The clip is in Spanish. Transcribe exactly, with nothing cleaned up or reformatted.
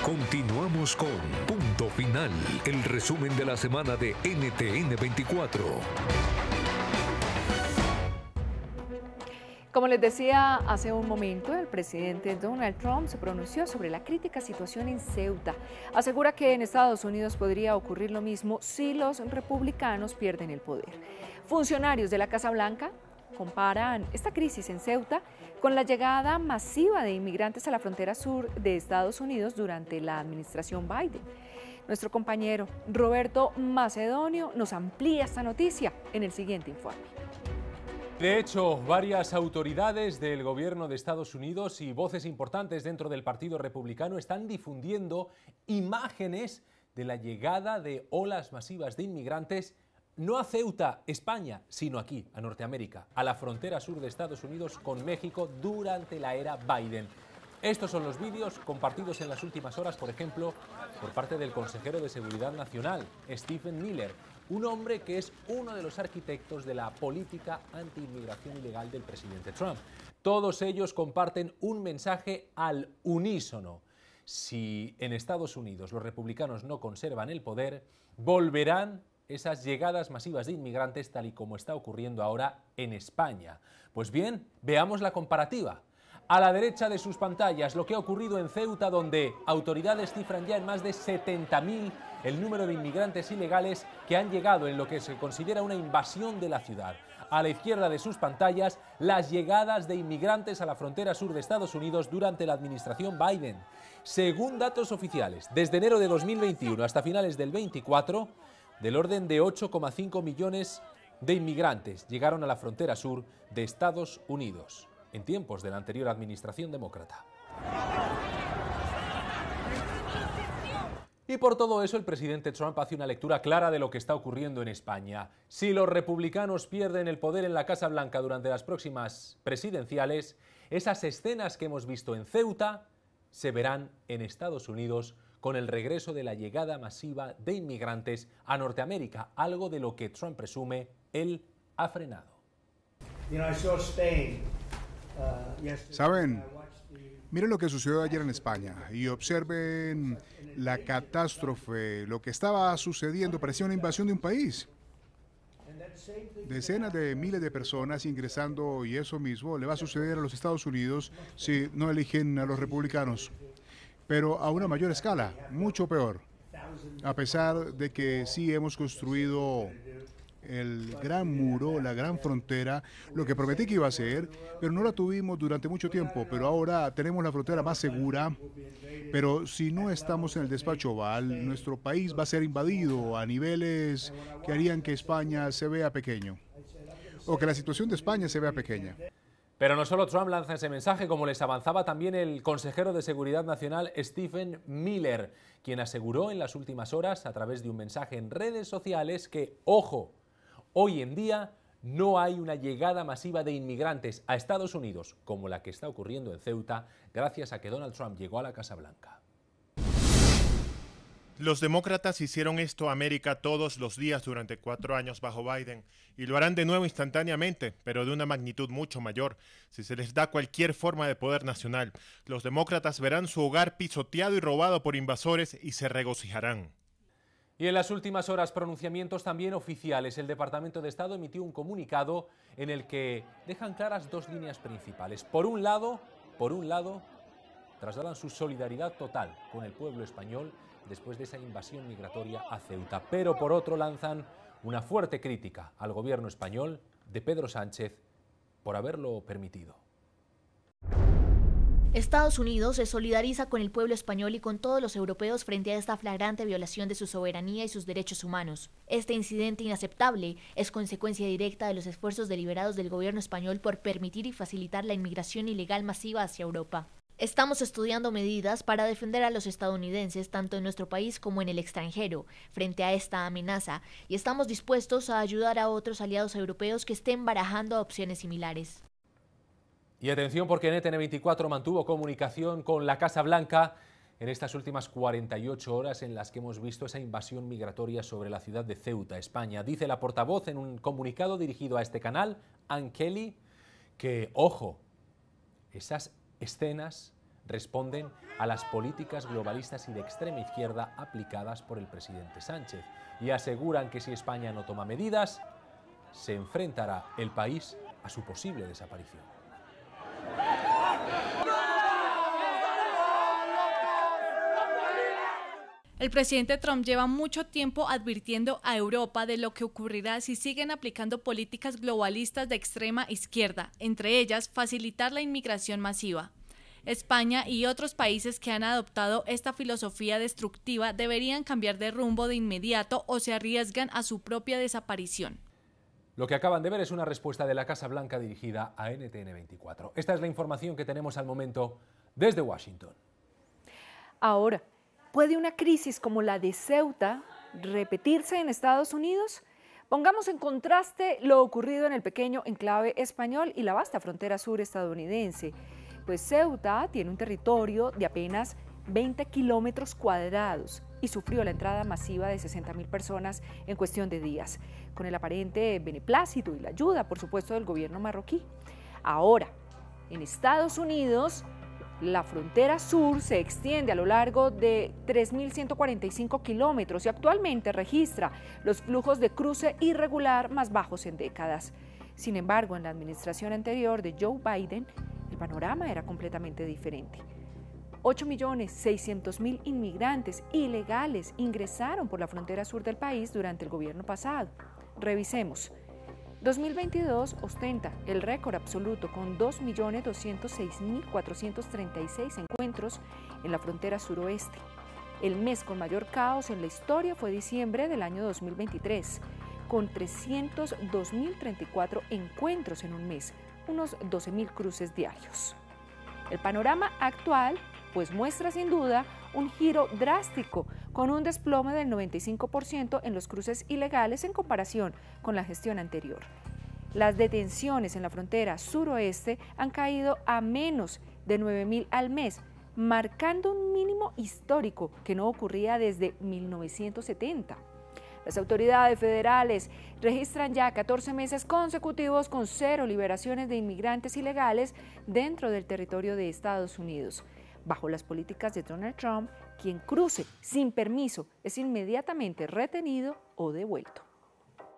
Continuamos con Punto Final, el resumen de la semana de N T N veinticuatro. Como les decía hace un momento, el presidente Donald Trump se pronunció sobre la crítica situación en Ceuta. Asegura que en Estados Unidos podría ocurrir lo mismo si los republicanos pierden el poder. Funcionarios de la Casa Blanca comparan esta crisis en Ceuta con la llegada masiva de inmigrantes a la frontera sur de Estados Unidos durante la administración Biden. Nuestro compañero Roberto Macedonio nos amplía esta noticia en el siguiente informe. De hecho, varias autoridades del gobierno de Estados Unidos y voces importantes dentro del Partido Republicano están difundiendo imágenes de la llegada de olas masivas de inmigrantes, no a Ceuta, España, sino aquí, a Norteamérica, a la frontera sur de Estados Unidos con México durante la era Biden. Estos son los vídeos compartidos en las últimas horas, por ejemplo, por parte del consejero de Seguridad Nacional, Stephen Miller, un hombre que es uno de los arquitectos de la política anti-inmigración ilegal del presidente Trump. Todos ellos comparten un mensaje al unísono. Si en Estados Unidos los republicanos no conservan el poder, volverán esas llegadas masivas de inmigrantes tal y como está ocurriendo ahora en España. Pues bien, veamos la comparativa. A la derecha de sus pantallas, lo que ha ocurrido en Ceuta, donde autoridades cifran ya en más de setenta mil el número de inmigrantes ilegales que han llegado en lo que se considera una invasión de la ciudad. A la izquierda de sus pantallas, las llegadas de inmigrantes a la frontera sur de Estados Unidos durante la administración Biden. Según datos oficiales, desde enero de dos mil veintiuno hasta finales del veinticuatro, del orden de ocho coma cinco millones de inmigrantes llegaron a la frontera sur de Estados Unidos en tiempos de la anterior administración demócrata. Y por todo eso, el presidente Trump hace una lectura clara de lo que está ocurriendo en España. Si los republicanos pierden el poder en la Casa Blanca durante las próximas presidenciales, esas escenas que hemos visto en Ceuta se verán en Estados Unidos con el regreso de la llegada masiva de inmigrantes a Norteamérica, algo de lo que Trump presume él ha frenado. Saben, miren lo que sucedió ayer en España y observen la catástrofe, lo que estaba sucediendo, parecía una invasión de un país. Decenas de miles de personas ingresando y eso mismo le va a suceder a los Estados Unidos si no eligen a los republicanos, pero a una mayor escala, mucho peor, a pesar de que sí hemos construido el gran muro, la gran frontera, lo que prometí que iba a ser, pero no la tuvimos durante mucho tiempo, pero ahora tenemos la frontera más segura, pero si no estamos en el despacho Oval, nuestro país va a ser invadido a niveles que harían que España se vea pequeño, o que la situación de España se vea pequeña. Pero no solo Trump lanza ese mensaje, como les avanzaba también el consejero de Seguridad Nacional Stephen Miller, quien aseguró en las últimas horas, a través de un mensaje en redes sociales, que, ojo, hoy en día no hay una llegada masiva de inmigrantes a Estados Unidos como la que está ocurriendo en Ceuta gracias a que Donald Trump llegó a la Casa Blanca. Los demócratas hicieron esto a América todos los días durante cuatro años bajo Biden y lo harán de nuevo instantáneamente, pero de una magnitud mucho mayor, si se les da cualquier forma de poder nacional. Los demócratas verán su hogar pisoteado y robado por invasores y se regocijarán. Y en las últimas horas, pronunciamientos también oficiales. El Departamento de Estado emitió un comunicado en el que dejan claras dos líneas principales. Por un lado, por un lado, trasladan su solidaridad total con el pueblo español después de esa invasión migratoria a Ceuta. Pero por otro, lanzan una fuerte crítica al gobierno español de Pedro Sánchez por haberlo permitido. Estados Unidos se solidariza con el pueblo español y con todos los europeos frente a esta flagrante violación de su soberanía y sus derechos humanos. Este incidente inaceptable es consecuencia directa de los esfuerzos deliberados del gobierno español por permitir y facilitar la inmigración ilegal masiva hacia Europa. Estamos estudiando medidas para defender a los estadounidenses tanto en nuestro país como en el extranjero frente a esta amenaza y estamos dispuestos a ayudar a otros aliados europeos que estén barajando opciones similares. Y atención, porque N T N veinticuatro mantuvo comunicación con la Casa Blanca en estas últimas cuarenta y ocho horas en las que hemos visto esa invasión migratoria sobre la ciudad de Ceuta, España. Dice la portavoz en un comunicado dirigido a este canal, Ann Kelly, que, ojo, esas escenas responden a las políticas globalistas y de extrema izquierda aplicadas por el presidente Sánchez y aseguran que si España no toma medidas, se enfrentará el país a su posible desaparición. El presidente Trump lleva mucho tiempo advirtiendo a Europa de lo que ocurrirá si siguen aplicando políticas globalistas de extrema izquierda, entre ellas facilitar la inmigración masiva. España y otros países que han adoptado esta filosofía destructiva deberían cambiar de rumbo de inmediato o se arriesgan a su propia desaparición. Lo que acaban de ver es una respuesta de la Casa Blanca dirigida a N T N veinticuatro. Esta es la información que tenemos al momento desde Washington. Ahora, ¿puede una crisis como la de Ceuta repetirse en Estados Unidos? Pongamos en contraste lo ocurrido en el pequeño enclave español y la vasta frontera sur estadounidense. Pues Ceuta tiene un territorio de apenas veinte kilómetros cuadrados y sufrió la entrada masiva de sesenta mil personas en cuestión de días, con el aparente beneplácito y la ayuda, por supuesto, del gobierno marroquí. Ahora, en Estados Unidos, la frontera sur se extiende a lo largo de tres mil ciento cuarenta y cinco kilómetros y actualmente registra los flujos de cruce irregular más bajos en décadas. Sin embargo, en la administración anterior de Joe Biden, el panorama era completamente diferente. ocho millones seiscientos mil inmigrantes ilegales ingresaron por la frontera sur del país durante el gobierno pasado. Revisemos. dos mil veintidós ostenta el récord absoluto con dos millones doscientos seis mil cuatrocientos treinta y seis encuentros en la frontera suroeste. El mes con mayor caos en la historia fue diciembre del año dos mil veintitrés, con trescientos dos mil treinta y cuatro encuentros en un mes, unos doce mil cruces diarios. El panorama actual pues muestra sin duda un giro drástico, con un desplome del noventa y cinco por ciento en los cruces ilegales en comparación con la gestión anterior. Las detenciones en la frontera suroeste han caído a menos de nueve mil al mes, marcando un mínimo histórico que no ocurría desde mil novecientos setenta. Las autoridades federales registran ya catorce meses consecutivos con cero liberaciones de inmigrantes ilegales dentro del territorio de Estados Unidos. Bajo las políticas de Donald Trump, quien cruce sin permiso es inmediatamente retenido o devuelto.